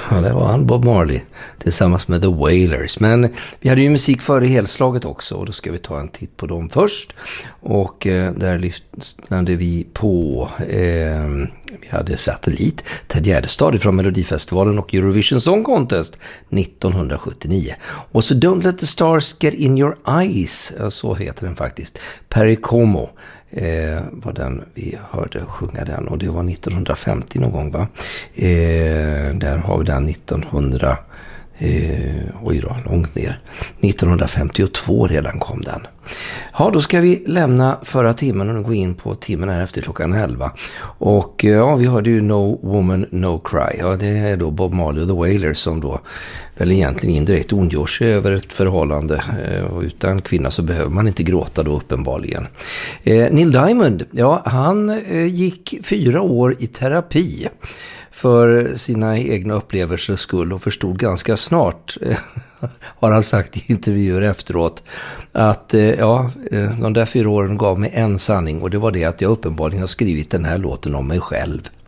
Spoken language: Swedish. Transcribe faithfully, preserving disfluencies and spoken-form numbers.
Ja, det var han, Bob Marley, tillsammans med The Wailers. Men vi hade ju musik före helslaget också, och då ska vi ta en titt på dem först. Och eh, där lyssnade vi på, eh, vi hade Satellit, Ted Gärdestad från Melodifestivalen och Eurovision Song Contest nittonhundrasjuttionio. Och så Don't Let the Stars Get In Your Eyes, så heter den faktiskt. Perry Como eh, var den vi hörde sjunga den, och det var nittonhundrafemtio någon gång, va? Eh, där har vi den nittonhundra, eh, oj då, långt ner. nittonhundrafemtiotvå redan kom den. Ja, då ska vi lämna förra timmen och gå in på timmen här efter klockan elva. Och ja, vi hörde ju No Woman No Cry. Ja, det är då Bob Marley och The Wailers som då väl egentligen indirekt ondgör sig över ett förhållande. Och utan kvinna så behöver man inte gråta då uppenbarligen. Eh, Neil Diamond, ja, han eh, gick fyra år i terapi för sina egna upplevelsers skull och förstod ganska snart, har han sagt i intervjuer efteråt, att ja, de där fyra åren gav mig en sanning, och det var det att jag uppenbarligen har skrivit den här låten om mig själv.